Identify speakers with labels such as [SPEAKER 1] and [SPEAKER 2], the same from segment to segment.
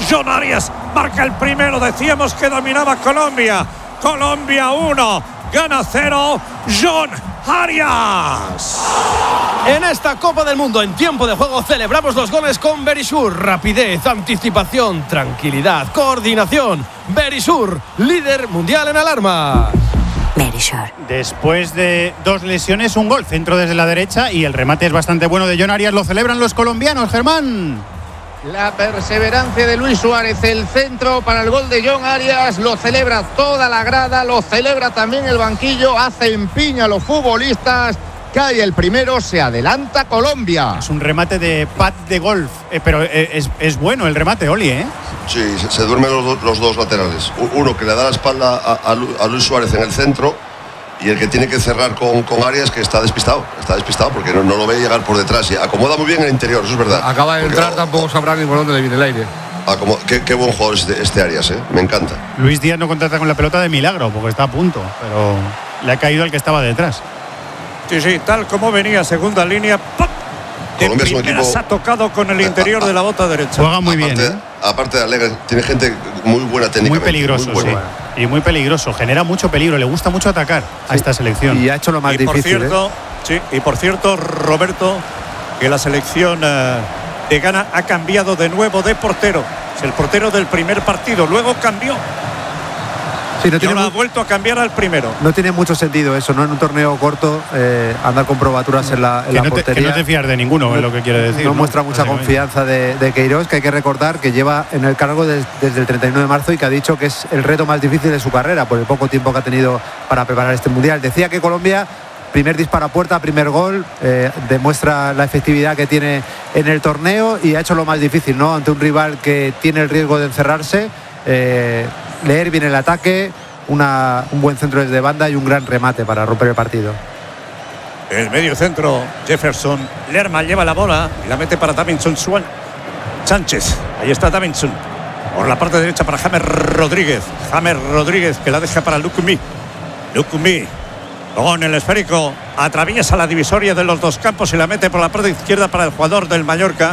[SPEAKER 1] John Arias marca el primero. Decíamos que dominaba Colombia. Colombia 1, Ghana 0. John Arias.
[SPEAKER 2] En esta Copa del Mundo, en tiempo de juego, celebramos los goles con Verisure. Rapidez, anticipación, tranquilidad, coordinación. Verisure, líder mundial en alarmas.
[SPEAKER 3] Verisure.
[SPEAKER 4] Después de 2 lesiones, un gol, centro desde la derecha, y el remate es bastante bueno de John Arias. Lo celebran los colombianos, Germán.
[SPEAKER 5] La perseverancia de Luis Suárez, el centro para el gol de John Arias, lo celebra toda la grada, lo celebra también el banquillo, hacen piña a los futbolistas, cae el primero, se adelanta Colombia.
[SPEAKER 4] Es un remate de pad de golf, pero es bueno el remate, Oli, ¿eh?
[SPEAKER 6] Sí, se duermen los dos laterales. Uno que le da la espalda a Luis Suárez en el centro, y el que tiene que cerrar con Arias, que está despistado porque no lo ve llegar por detrás y acomoda muy bien el interior, eso es verdad.
[SPEAKER 7] Acaba de entrar, tampoco sabrá ni por dónde le viene el aire.
[SPEAKER 6] Qué buen jugador este Arias, me encanta.
[SPEAKER 4] Luis Díaz no contrata con la pelota de milagro, porque está a punto, pero le ha caído al que estaba detrás.
[SPEAKER 1] Sí, tal como venía, segunda línea. ¡Pop!
[SPEAKER 6] Colombia es un equipo.
[SPEAKER 1] Se ha tocado con el interior de la bota derecha.
[SPEAKER 4] Juega muy bien.
[SPEAKER 6] Aparte de alegre, tiene gente muy buena técnica.
[SPEAKER 4] Muy peligroso, sí. Y muy peligroso. Genera mucho peligro. Le gusta mucho atacar a esta selección.
[SPEAKER 8] Y ha hecho lo más difícil.
[SPEAKER 1] Y por cierto, Roberto, que la selección de Ghana ha cambiado de nuevo de portero. Es el portero del primer partido. Luego cambió.
[SPEAKER 8] Sí,
[SPEAKER 1] y ahora ha vuelto a cambiar al primero.
[SPEAKER 8] No tiene mucho sentido eso, ¿no? En un torneo corto, andar con probaturas en la portería.
[SPEAKER 4] Que no te fías de ninguno, es lo que quiere decir.
[SPEAKER 8] No muestra mucha confianza de Queiroz, que hay que recordar que lleva en el cargo desde el 31 de marzo y que ha dicho que es el reto más difícil de su carrera por el poco tiempo que ha tenido para preparar este mundial. Decía que Colombia, primer disparo a puerta, primer gol, demuestra la efectividad que tiene en el torneo y ha hecho lo más difícil, ¿no? Ante un rival que tiene el riesgo de encerrarse. Leer bien el ataque, un buen centro desde banda y un gran remate para romper el partido.
[SPEAKER 1] El medio centro, Jefferson Lerma lleva la bola y la mete para Davinson Sánchez. Ahí está Davinson. Por la parte derecha para James Rodríguez. James Rodríguez que la deja para Lukumi. Con el esférico atraviesa la divisoria de los dos campos y la mete por la parte izquierda para el jugador del Mallorca.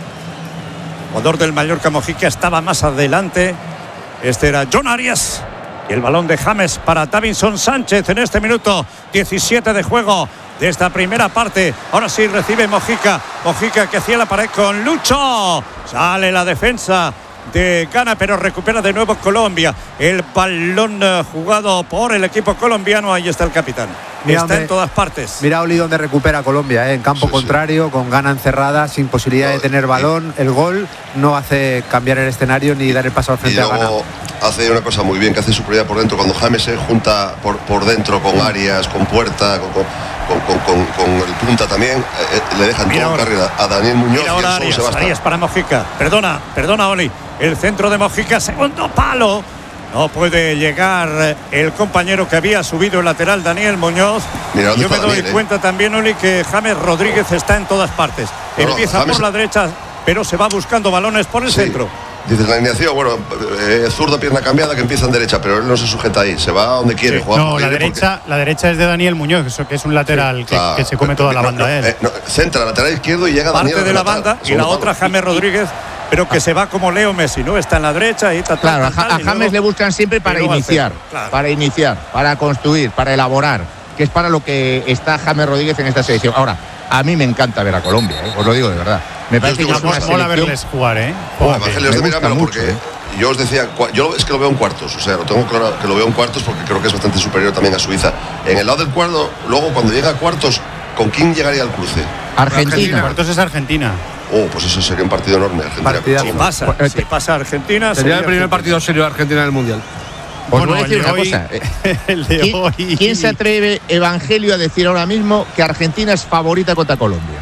[SPEAKER 1] El jugador del Mallorca, Mojica, estaba más adelante. Este era John Arias. Y el balón de James para Davinson Sánchez en este minuto 17 de juego de esta primera parte. Ahora sí recibe Mojica que hacía la pared con Lucho. Sale la defensa de Ghana, pero recupera de nuevo Colombia. El balón jugado por el equipo colombiano. Ahí está el capitán. Está en todas partes.
[SPEAKER 8] Mira, Oli, donde recupera Colombia, en campo contrario, con Ghana encerrada, sin posibilidad de tener balón. El gol no hace cambiar el escenario ni dar el paso al frente a Ghana.
[SPEAKER 6] Hace una cosa muy bien, que hace superioridad por dentro. Cuando James se junta por dentro con Arias, con Puerta, con el punta también, le dejan toda carrera a Daniel Muñoz.
[SPEAKER 1] Mira ahora Arias para Mojica. Perdona, Oli. El centro de Mojica, segundo palo. No puede llegar el compañero que había subido el lateral, Daniel Muñoz. Yo me doy cuenta también, Oli, que James Rodríguez está en todas partes. Empieza por la derecha, pero se va buscando balones por el centro.
[SPEAKER 6] Dice la alineación, zurda, pierna cambiada, que empieza en derecha, pero él no se sujeta ahí, se va a donde quiere jugar.
[SPEAKER 4] No, la derecha es de Daniel Muñoz, que es un lateral que se come toda la banda.
[SPEAKER 6] Centra, lateral izquierdo y llega Daniel.
[SPEAKER 1] Parte de la banda y la otra James Rodríguez, pero que se va como Leo Messi, ¿no? Está en la derecha y
[SPEAKER 5] Claro, a James le buscan siempre para iniciar, para construir, para elaborar, que es para lo que está James Rodríguez en esta selección. Ahora, a mí me encanta ver a Colombia, os lo digo de verdad. Me parece que es una selección.
[SPEAKER 4] Mola verles jugar,
[SPEAKER 6] Evangelio, yo os decía, yo es que lo veo en cuartos, o sea, lo tengo claro que lo veo en cuartos porque creo que es bastante superior también a Suiza. En el lado del cuarto, luego cuando llega a cuartos, ¿con quién llegaría al cruce?
[SPEAKER 5] Argentina.
[SPEAKER 4] Cuartos es Argentina.
[SPEAKER 6] Pues eso sería un partido enorme, Argentina.
[SPEAKER 1] Si pasa Argentina,
[SPEAKER 7] sería el primer partido serio de Argentina en el Mundial.
[SPEAKER 5] Os voy a decir una cosa. ¿Quién se atreve, Evangelio, a decir ahora mismo que Argentina es favorita contra Colombia?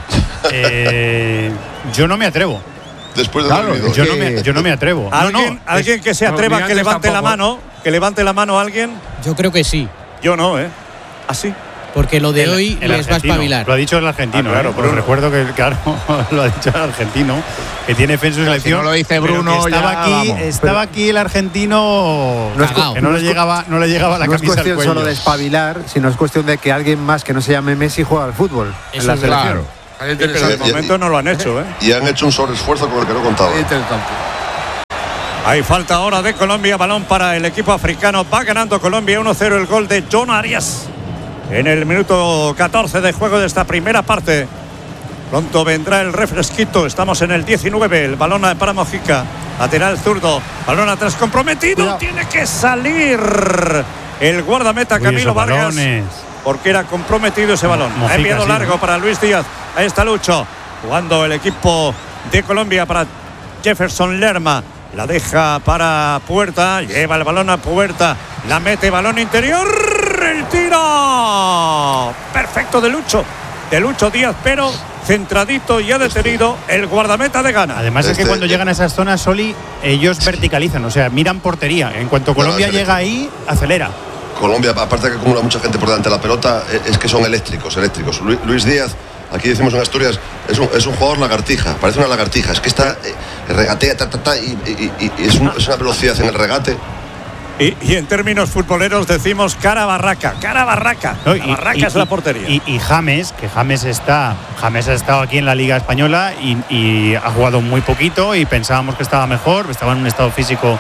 [SPEAKER 4] Yo no me atrevo.
[SPEAKER 6] Después de
[SPEAKER 4] yo no me atrevo.
[SPEAKER 1] ¿Alguien que se atreva que levante la mano? ¿Que levante la mano alguien?
[SPEAKER 9] Yo creo que sí.
[SPEAKER 1] Yo no, ¿Así?
[SPEAKER 9] Porque lo de hoy les va a espabilar.
[SPEAKER 4] Lo ha dicho el argentino,
[SPEAKER 1] claro,
[SPEAKER 4] pero recuerdo que, lo ha dicho el argentino, que tiene fe en su selección.
[SPEAKER 5] Si no lo dice Bruno,
[SPEAKER 4] estaba aquí el argentino, que no le llegaba la camisa al cuello.
[SPEAKER 8] No es cuestión solo de espabilar, sino es cuestión de que alguien más que no se llame Messi juega al fútbol en la selección.
[SPEAKER 1] Pero de momento no lo han hecho,
[SPEAKER 6] Y han hecho un sobreesfuerzo con el que no contaban.
[SPEAKER 1] Hay falta ahora de Colombia, balón para el equipo africano. Va ganando Colombia 1-0, el gol de John Arias en el minuto 14 de juego de esta primera parte. Pronto vendrá el refresquito, estamos en el 19, el balón para Mojica, lateral zurdo, balón atrás comprometido. Cuidado. Tiene que salir el guardameta Camilo Vargas, porque era comprometido ese balón. Mojica, ha enviado largo para Luis Díaz. Ahí está Lucho, jugando el equipo de Colombia para Jefferson Lerma. La deja para Puerta, lleva el balón a Puerta, la mete, balón interior, el tiro perfecto de Lucho Díaz, pero centradito y ha detenido el guardameta de Ghana.
[SPEAKER 4] Además es que cuando llegan a esas zonas, Soli, ellos verticalizan, o sea, miran portería. En cuanto Colombia llega ahí, acelera.
[SPEAKER 6] Colombia, aparte de que acumula mucha gente por delante de la pelota, es que son eléctricos. Luis Díaz, aquí decimos en Asturias, es un jugador lagartija, parece una lagartija. Es que está, regatea, y es una velocidad en el regate.
[SPEAKER 1] Y en términos futboleros decimos cara barraca. No, barraca es la portería.
[SPEAKER 4] Y James, que James ha estado aquí en la Liga Española y ha jugado muy poquito y pensábamos que estaba mejor, estaba en un estado físico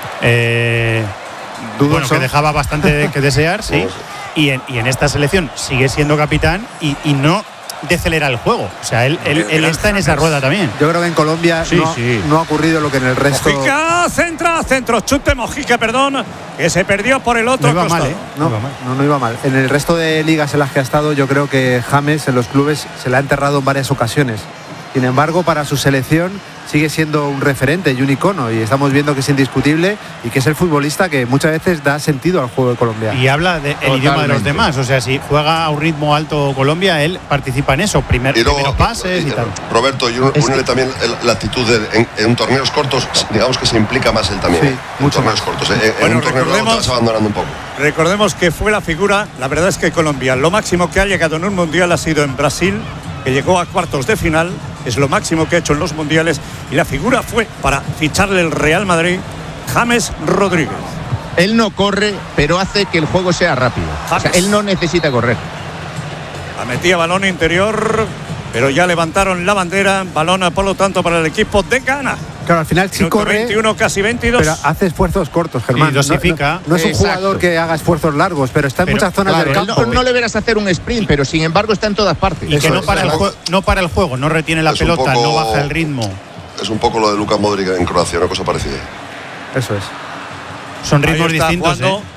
[SPEAKER 4] bueno, que dejaba bastante que desear, sí. Y en esta selección sigue siendo capitán y no decelera el juego. O sea, él está en esa rueda también.
[SPEAKER 8] Yo creo que en Colombia no ha ocurrido lo que en el resto.
[SPEAKER 1] Mojica, centro, chute Mojica, que se perdió por el otro costado.
[SPEAKER 8] No iba mal. En el resto de ligas en las que ha estado, yo creo que James en los clubes se la ha enterrado en varias ocasiones. Sin embargo, para su selección sigue siendo un referente y un icono, y estamos viendo que es indiscutible y que es el futbolista que muchas veces da sentido al juego de Colombia.
[SPEAKER 4] Y habla del idioma de los demás, o sea, si juega a un ritmo alto Colombia, él participa en eso, primeros pases y tal.
[SPEAKER 6] Roberto, y une también la actitud en torneos cortos, digamos que se implica más él también. Sí,
[SPEAKER 8] mucho más
[SPEAKER 6] cortos. En un torneo largo te vas abandonando un poco.
[SPEAKER 1] Recordemos que fue la figura, la verdad es que Colombia, lo máximo que ha llegado en un mundial ha sido en Brasil, que llegó a cuartos de final, es lo máximo que ha hecho en los mundiales, y la figura fue para ficharle el Real Madrid, James Rodríguez.
[SPEAKER 5] Él no corre, pero hace que el juego sea rápido. O sea, él no necesita correr.
[SPEAKER 1] La metía balón interior, pero ya levantaron la bandera, balón por lo tanto para el equipo de Ghana.
[SPEAKER 8] Claro, al final sí corre,
[SPEAKER 1] 21, casi 22.
[SPEAKER 8] Pero hace esfuerzos cortos, Germán.
[SPEAKER 4] Y dosifica.
[SPEAKER 8] No es un jugador que haga esfuerzos largos, pero está en muchas zonas del campo.
[SPEAKER 5] No le verás hacer un sprint, pero sin embargo está en todas partes.
[SPEAKER 4] Y que no para el juego, no retiene la pelota, no baja el ritmo.
[SPEAKER 6] Es un poco lo de Luka Modric en Croacia, una cosa parecida.
[SPEAKER 8] Eso es.
[SPEAKER 4] Son ritmos distintos.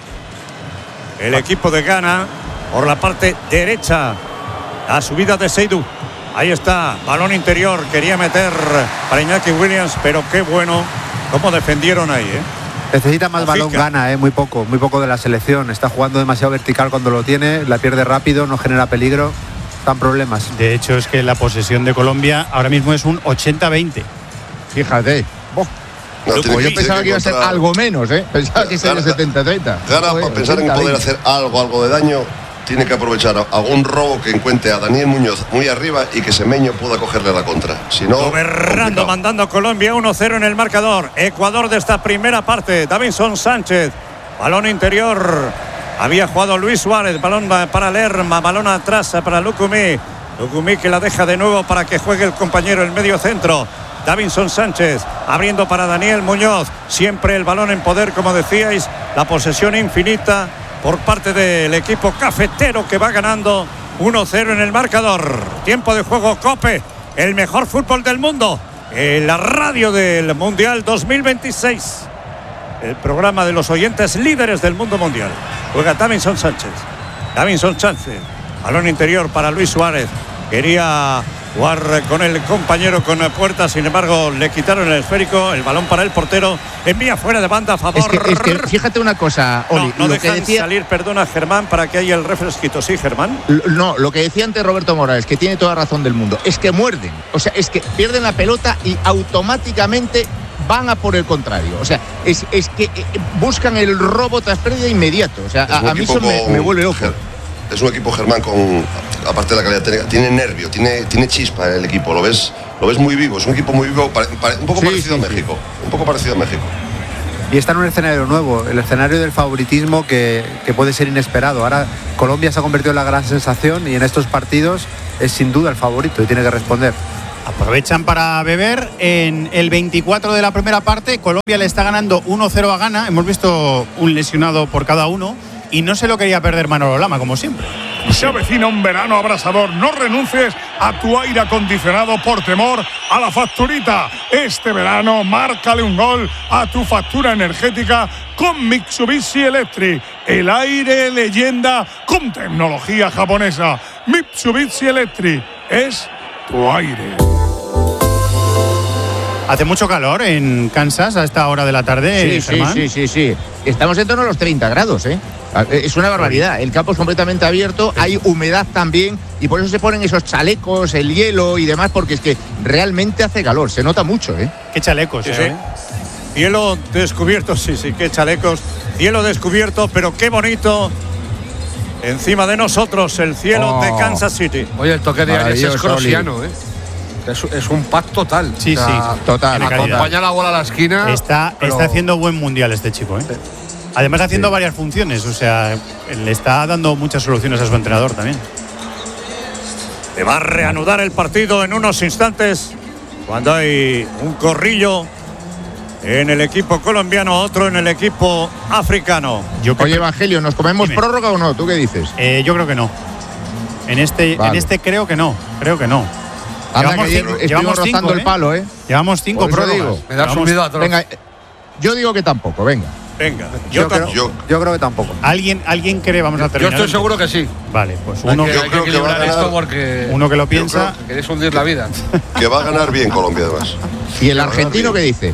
[SPEAKER 1] El equipo de Ghana por la parte derecha. La subida de Seydou. Ahí está, balón interior, quería meter para Iñaki Williams, pero qué bueno cómo defendieron ahí.
[SPEAKER 8] Necesita más balón Ghana, muy poco de la selección. Está jugando demasiado vertical cuando lo tiene, la pierde rápido, no genera peligro, están problemas.
[SPEAKER 4] De hecho, es que la posesión de Colombia ahora mismo es un 80-20.
[SPEAKER 5] Fíjate. Yo pensaba que iba a ser algo menos, pensaba que sería 70-30.
[SPEAKER 6] Ghana, para pensar en poder hacer algo de daño, tiene que aprovechar algún robo que encuentre a Daniel Muñoz muy arriba y que Semeño pueda cogerle la contra. Si no,
[SPEAKER 1] gobernando, mandando a Colombia 1-0 en el marcador. Ecuador de esta primera parte. Davinson Sánchez, balón interior. Había jugado Luis Suárez, balón para Lerma, balón atrás para Lucumí. Lucumí que la deja de nuevo para que juegue el compañero el medio centro. Davinson Sánchez abriendo para Daniel Muñoz. Siempre el balón en poder, como decíais. La posesión infinita por parte del equipo cafetero, que va ganando 1-0 en el marcador. Tiempo de juego COPE, el mejor fútbol del mundo, en la radio del Mundial 2026. El programa de los oyentes líderes del mundo mundial. Juega Davinson Sánchez. Balón interior para Luis Suárez. Quería jugar con el compañero, con Puerta, sin embargo le quitaron el esférico, el balón para el portero, envía fuera de banda a favor.
[SPEAKER 5] Es que fíjate una cosa, Oli,
[SPEAKER 1] no dejan salir, perdona Germán, para que haya el refresquito. Sí, Germán.
[SPEAKER 5] No, lo que decía antes Roberto Morales, que tiene toda razón del mundo, es que muerden, o sea, es que pierden la pelota y automáticamente van a por el contrario. O sea, es que buscan el robo tras pérdida inmediato. O sea, a mí eso me vuelve loco.
[SPEAKER 6] Es un equipo, Germán, aparte de la calidad técnica, tiene nervio, tiene chispa el equipo, lo ves muy vivo, es un equipo muy vivo, un poco parecido a México, un poco parecido a México.
[SPEAKER 8] Y está en un escenario nuevo, el escenario del favoritismo que puede ser inesperado. Ahora Colombia se ha convertido en la gran sensación y en estos partidos es sin duda el favorito y tiene que responder.
[SPEAKER 4] Aprovechan para beber. En el 24 de la primera parte, Colombia le está ganando 1-0 a Ghana. Hemos visto un lesionado por cada uno y no se lo quería perder Manolo Lama, como siempre.
[SPEAKER 3] Se avecina un verano abrasador. No renuncies a tu aire acondicionado por temor a la facturita. Este verano, márcale un gol a tu factura energética con Mitsubishi Electric. El aire leyenda con tecnología japonesa. Mitsubishi Electric es tu aire.
[SPEAKER 4] Hace mucho calor en Kansas a esta hora de la tarde, Germán.
[SPEAKER 5] Sí. Estamos en torno a los 30 grados, ¿eh? Es una barbaridad. El campo es completamente abierto, hay humedad también y por eso se ponen esos chalecos, el hielo y demás, porque es que realmente hace calor, se nota mucho, ¿eh?
[SPEAKER 4] Qué chalecos,
[SPEAKER 1] sí. Hielo descubierto, sí, qué chalecos. Hielo descubierto, pero qué bonito. Encima de nosotros el cielo de Kansas City.
[SPEAKER 7] Oye, el toque de Arias es crossiano, ¿eh? Es un pack total.
[SPEAKER 4] Sí,
[SPEAKER 5] total.
[SPEAKER 7] Acompaña la bola a la esquina.
[SPEAKER 4] Está haciendo buen mundial este chico, ¿eh? Además haciendo varias funciones, o sea, le está dando muchas soluciones a su entrenador también.
[SPEAKER 1] Se va a reanudar el partido en unos instantes cuando hay un corrillo en el equipo colombiano, otro en el equipo africano.
[SPEAKER 5] Oye, Evangelio, ¿nos comemos prórroga o no? ¿Tú qué dices?
[SPEAKER 4] Yo creo que no. En este creo que no.
[SPEAKER 5] Anda, estuvimos rozando el palo, ¿eh?
[SPEAKER 4] Llevamos 5 prórrogas.
[SPEAKER 7] Me da subido a todos.
[SPEAKER 5] Venga, yo digo que tampoco, venga.
[SPEAKER 8] Yo creo que tampoco.
[SPEAKER 4] ¿Alguien cree? Vamos a terminar.
[SPEAKER 7] Yo estoy seguro que sí.
[SPEAKER 4] Vale, pues uno
[SPEAKER 7] hay que equilibrar esto porque
[SPEAKER 4] uno que lo piensa.
[SPEAKER 7] Que queréis hundir la vida.
[SPEAKER 6] Que va a ganar bien Colombia, además.
[SPEAKER 5] ¿Y el argentino qué dice?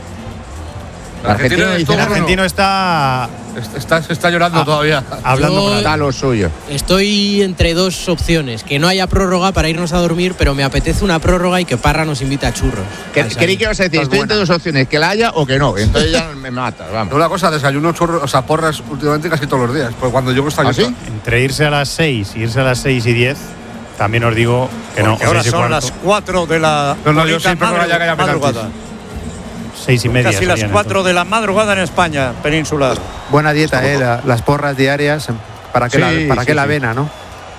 [SPEAKER 7] El
[SPEAKER 4] argentino está
[SPEAKER 7] llorando todavía.
[SPEAKER 4] Hablando
[SPEAKER 5] está lo suyo.
[SPEAKER 9] Estoy entre dos opciones. Que no haya prórroga para irnos a dormir, pero me apetece una prórroga y que Parra nos invite a churros.
[SPEAKER 5] Creí que ibas a decir, estoy entre dos opciones, que la haya o que no. Entonces ya me matas, vamos.
[SPEAKER 7] Una cosa, desayuno churros, o sea, porras últimamente casi todos los días. Pues cuando llego está
[SPEAKER 5] ¿sí?
[SPEAKER 4] Entre irse a las 6 y irse a las 6 y 10, también os digo que
[SPEAKER 1] porque
[SPEAKER 4] no.
[SPEAKER 1] Ahora son las 4 de la madrugada.
[SPEAKER 4] 6:30.
[SPEAKER 1] Casi las 4 de la madrugada en España peninsular.
[SPEAKER 8] Buena dieta, las porras diarias. ¿Para qué la avena, no?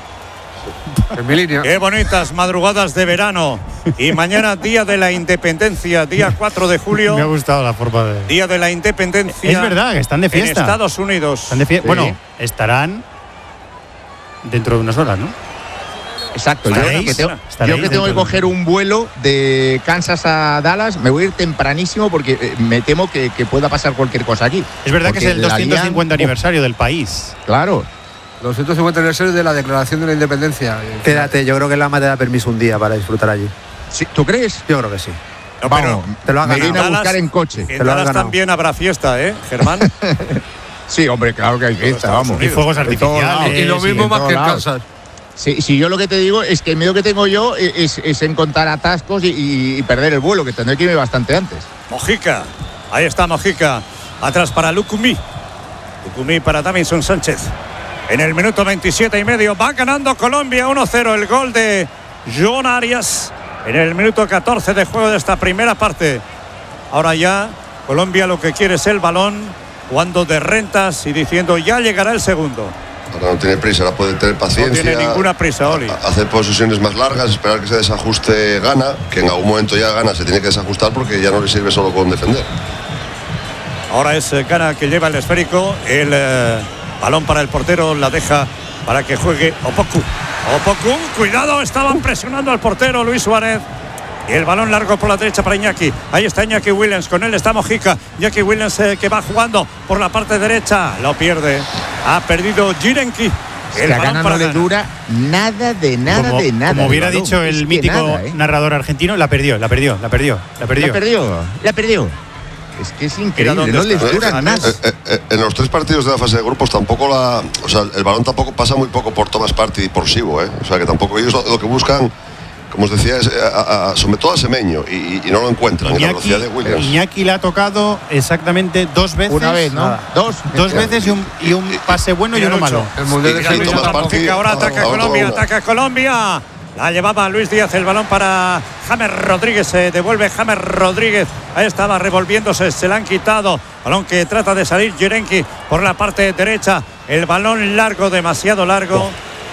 [SPEAKER 7] En mi línea.
[SPEAKER 1] Qué bonitas madrugadas de verano. Y mañana, Día de la Independencia, día 4 de julio.
[SPEAKER 4] Me ha gustado la forma de...
[SPEAKER 1] Día de la Independencia.
[SPEAKER 4] Es verdad, que están de fiesta.
[SPEAKER 1] En Estados Unidos.
[SPEAKER 4] Están de fiesta. Bueno, estarán dentro de unas horas, ¿no?
[SPEAKER 5] Exacto, yo que tengo que coger un vuelo de Kansas a Dallas, me voy a ir tempranísimo porque me temo que pueda pasar cualquier cosa aquí.
[SPEAKER 4] Es verdad que es el 250 aniversario del país.
[SPEAKER 5] Claro.
[SPEAKER 7] 250 aniversario de la Declaración de la Independencia.
[SPEAKER 8] Quédate, yo creo que Lama te da permiso un día para disfrutar allí.
[SPEAKER 5] ¿Sí? ¿Tú crees?
[SPEAKER 8] Yo creo que sí.
[SPEAKER 1] No,
[SPEAKER 5] vamos,
[SPEAKER 8] te lo has ganado.
[SPEAKER 5] Me viene a buscar en coche.
[SPEAKER 1] En Dallas también habrá fiesta, Germán.
[SPEAKER 5] Sí, hombre, claro que hay fiesta, vamos.
[SPEAKER 4] Y fuegos artificiales.
[SPEAKER 7] Y lo mismo más que en Kansas.
[SPEAKER 5] Sí, yo lo que te digo es que el miedo que tengo yo es encontrar atascos y perder el vuelo, que tendré que irme bastante antes.
[SPEAKER 1] Mojica, ahí está Mojica, atrás para Lucumí para Davinson Sánchez. En el minuto 27:30 va ganando Colombia 1-0, el gol de John Arias en el minuto 14 de juego de esta primera parte. Ahora ya Colombia lo que quiere es el balón, jugando de rentas y diciendo ya llegará el segundo.
[SPEAKER 6] Ahora no tiene prisa, ahora puede tener paciencia.
[SPEAKER 1] No tiene ninguna prisa, Oli.
[SPEAKER 6] Hacer posiciones más largas, esperar que se desajuste Ghana, que en algún momento ya Ghana se tiene que desajustar porque ya no le sirve solo con defender.
[SPEAKER 1] Ahora es Ghana que lleva el esférico, el balón para el portero, la deja para que juegue Opoku, cuidado, estaban presionando al portero Luis Suárez. Y el balón largo por la derecha para Iñaki. Ahí está Iñaki Williams, con él está Mojica. Iñaki Williams que va jugando por la parte derecha. Lo pierde. Ha perdido Jirenki.
[SPEAKER 5] El balón Ghana no le dura nada de nada.
[SPEAKER 4] Como hubiera dicho el mítico narrador argentino, la perdió. Es
[SPEAKER 5] que es increíble, no les dura nada.
[SPEAKER 6] En los 3 partidos de la fase de grupos tampoco el balón tampoco pasa muy poco por Thomas Partey por Sibo, O sea que tampoco ellos lo que buscan, como os decía, es sobre todo a Semeño y no lo encuentran. Iñaki, en la velocidad de Williams.
[SPEAKER 4] Iñaki le ha tocado exactamente 2 veces.
[SPEAKER 5] Una vez, ¿no?
[SPEAKER 4] Dos veces y un pase bueno y uno malo.
[SPEAKER 7] El mundial de
[SPEAKER 1] ahora ataca Colombia. La llevaba Luis Díaz, el balón para James Rodríguez, se devuelve James Rodríguez, ahí estaba revolviéndose, se la han quitado, balón que trata de salir Jirenki por la parte derecha, el balón largo, demasiado largo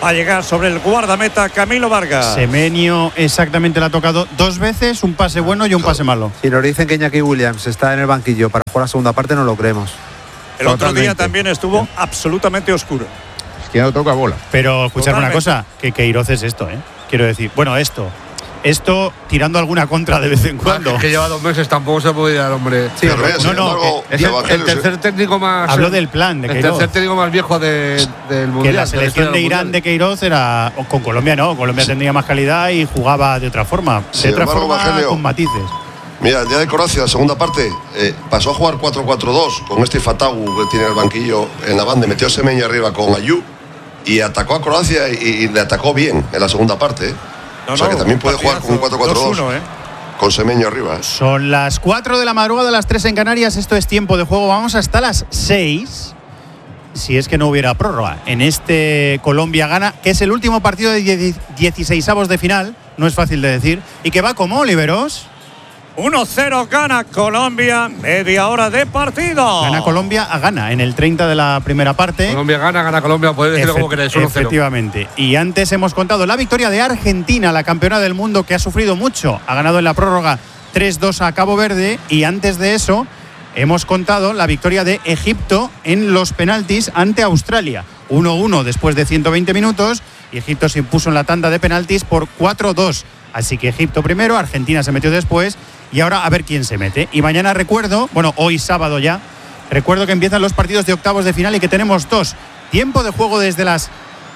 [SPEAKER 1] Va a llegar sobre el guardameta Camilo Vargas.
[SPEAKER 4] Semenyo exactamente le ha tocado 2 veces, un pase bueno y un pase malo.
[SPEAKER 8] Si nos dicen que Iñaki Williams está en el banquillo para jugar la segunda parte, no lo creemos.
[SPEAKER 1] El otro día también estuvo absolutamente oscuro.
[SPEAKER 5] Es que no toca bola.
[SPEAKER 4] Pero escuchar una cosa, que Queiroz es esto, quiero decir, bueno, esto tirando alguna contra de vez en cuando.
[SPEAKER 7] Es que lleva 2 meses, tampoco se puede ir al hombre.
[SPEAKER 8] Sí,
[SPEAKER 7] es el tercer técnico más.
[SPEAKER 4] Hablo del plan de Queiroz.
[SPEAKER 7] El tercer técnico más viejo del mundial.
[SPEAKER 4] Que la selección de Irán de Queiroz era. Con Colombia no, Colombia tendría más calidad y jugaba de otra forma. De otra forma, con matices.
[SPEAKER 6] Mira, el día de Croacia, la segunda parte, pasó a jugar 4-4-2 con este Fatagu que tiene el banquillo en la banda, metió Semenyo arriba con Ayew y atacó a Croacia y le atacó bien en la segunda parte. O sea que también puede jugar con un 4-4-2 con Semenyo arriba.
[SPEAKER 4] Son las 4 de la madrugada, las 3 en Canarias. Esto es tiempo de juego. Vamos hasta las 6. Si es que no hubiera prórroga en este Colombia-Ghana, que es el último partido de 16avos de final. No es fácil de decir. Y que va como, Oliveros.
[SPEAKER 1] 1-0 gana Colombia, media hora de partido.
[SPEAKER 4] Gana Colombia a Ghana en el 30 de la primera parte.
[SPEAKER 7] Colombia gana Colombia, podéis decirlo como queráis, 1-0.
[SPEAKER 4] Efectivamente. Y antes hemos contado la victoria de Argentina, la campeona del mundo que ha sufrido mucho. Ha ganado en la prórroga 3-2 a Cabo Verde. Y antes de eso hemos contado la victoria de Egipto en los penaltis ante Australia. 1-1 después de 120 minutos. Y Egipto se impuso en la tanda de penaltis por 4-2. Así que Egipto primero, Argentina se metió después. Y ahora a ver quién se mete. Y mañana hoy sábado ya, recuerdo que empiezan los partidos de octavos de final y que tenemos 2. Tiempo de juego desde las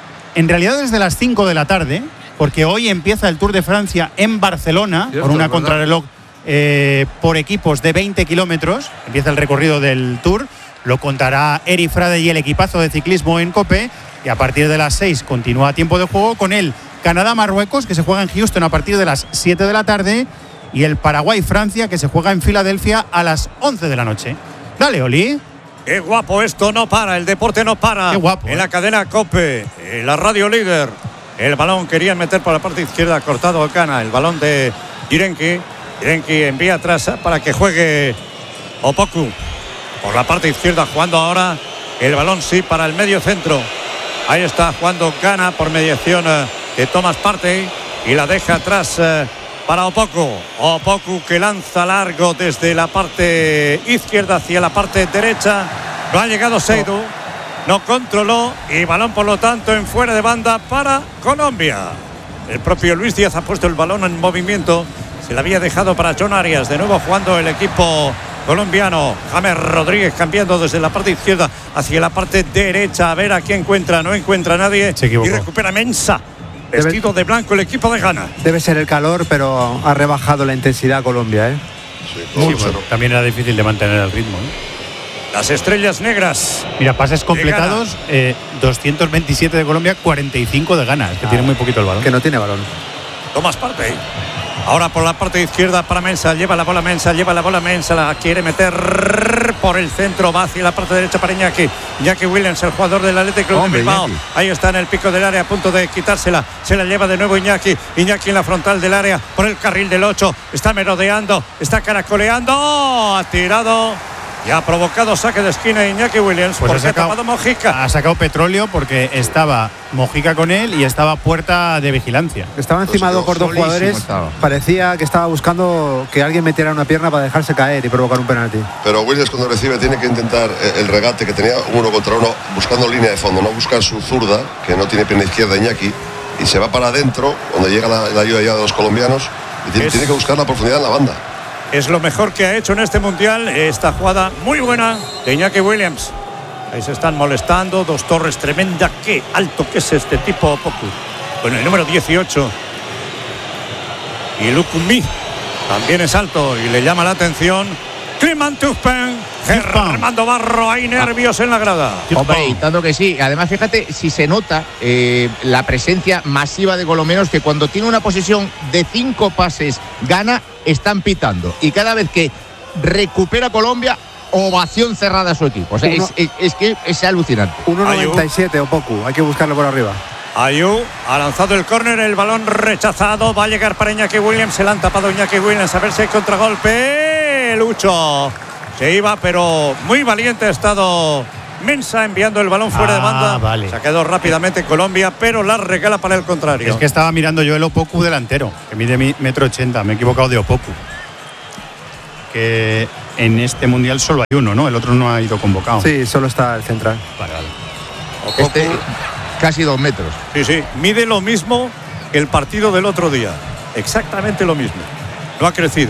[SPEAKER 4] 5 de la tarde, porque hoy empieza el Tour de Francia en Barcelona, con una contrarreloj por equipos de 20 kilómetros. Empieza el recorrido del Tour, lo contará Eri Frade y el equipazo de ciclismo en COPE. Y a partir de las 6 continúa tiempo de juego con el Canadá-Marruecos, que se juega en Houston a partir de las 7 de la tarde. Y el Paraguay-Francia, que se juega en Filadelfia a las 11 de la noche. Dale, Oli.
[SPEAKER 1] Qué guapo, esto no para, el deporte no para.
[SPEAKER 4] Qué guapo.
[SPEAKER 1] En la cadena COPE, en la radio líder. El balón querían meter por la parte izquierda, cortado Ocana. El balón de Yirenki. Yirenki envía atrás para que juegue Opoku. Por la parte izquierda, jugando ahora el balón sí para el medio centro. Ahí está jugando Ghana por mediación de Thomas Partey. Y la deja atrás para Opoku. Opoku que lanza largo desde la parte izquierda hacia la parte derecha. No ha llegado Seydou. No controló. Y balón, por lo tanto, en fuera de banda para Colombia. El propio Luis Díaz ha puesto el balón en movimiento. Se le había dejado para John Arias. De nuevo jugando el equipo colombiano. James Rodríguez cambiando desde la parte izquierda hacia la parte derecha. A ver a quién encuentra. No encuentra a nadie. Y recupera Mensah. Vestido de blanco el equipo de Ghana.
[SPEAKER 8] Debe ser el calor, pero ha rebajado la intensidad Colombia,
[SPEAKER 6] Sí,
[SPEAKER 4] bueno, también era difícil de mantener el ritmo,
[SPEAKER 1] Las estrellas negras.
[SPEAKER 4] Mira, pases completados, 227 de Colombia, 45 de Ghana. Es que tiene muy poquito el balón.
[SPEAKER 8] Que no tiene balón.
[SPEAKER 1] Thomas Partey. Ahora por la parte izquierda para Mensah. Lleva la bola Mensah. La quiere meter por el centro. Va hacia la parte derecha para Iñaki. Iñaki Williams, el jugador del Athletic Club de Bilbao. Ahí está en el pico del área, a punto de quitársela. Se la lleva de nuevo Iñaki. Iñaki en la frontal del área, por el carril del 8. Está merodeando, está caracoleando. Ha tirado y ha provocado saque de esquina Iñaki Williams.
[SPEAKER 4] Pues
[SPEAKER 1] porque ha tapado Mojica.
[SPEAKER 4] Ha sacado petróleo porque estaba Mojica con él y estaba puerta de vigilancia.
[SPEAKER 8] Estaba encimado por dos jugadores. Parecía que estaba buscando que alguien metiera una pierna para dejarse caer y provocar un penalti.
[SPEAKER 6] Pero Williams, cuando recibe, tiene que intentar el regate que tenía uno contra uno, buscando línea de fondo, no buscar su zurda, que no tiene pierna izquierda Iñaki, y se va para adentro, donde llega la ayuda ya de los colombianos, y tiene que buscar la profundidad en la banda.
[SPEAKER 1] Es lo mejor que ha hecho en este mundial. Esta jugada muy buena de Iñaki Williams. Ahí se están molestando. Dos torres tremenda. Qué alto que es este tipo Opoku. Con el número 18. Y Lukumi también es alto y le llama la atención. Clement Turpin. Armando Barro. Hay nervios en la grada.
[SPEAKER 5] Hombre, y tanto que sí. Además, fíjate si se nota la presencia masiva de colombianos, que cuando tiene una posesión de 5 pases Ghana, están pitando. Y cada vez que recupera Colombia, ovación cerrada a su equipo. O sea, es que es alucinante.
[SPEAKER 8] 1.97 Opoku. Hay que buscarlo por arriba.
[SPEAKER 1] Ayew ha lanzado el córner, el balón rechazado. Va a llegar para Iñaki Williams. Se la han tapado Iñaki Williams. A ver si hay contragolpe. Lucho se iba, pero muy valiente ha estado Mensah enviando el balón fuera de banda.
[SPEAKER 4] Vale.
[SPEAKER 1] Se ha quedado rápidamente Colombia, pero la regala para el contrario.
[SPEAKER 4] Es que estaba mirando yo el Opoku delantero, que mide 1,80 m. Me he equivocado de Opoku. Que en este mundial solo hay uno, ¿no? El otro no ha ido convocado.
[SPEAKER 8] Sí, solo está el central.
[SPEAKER 4] Vale.
[SPEAKER 1] Opoku,
[SPEAKER 5] Casi 2 metros.
[SPEAKER 1] sí, mide lo mismo que el partido del otro día. Exactamente lo mismo. No ha crecido.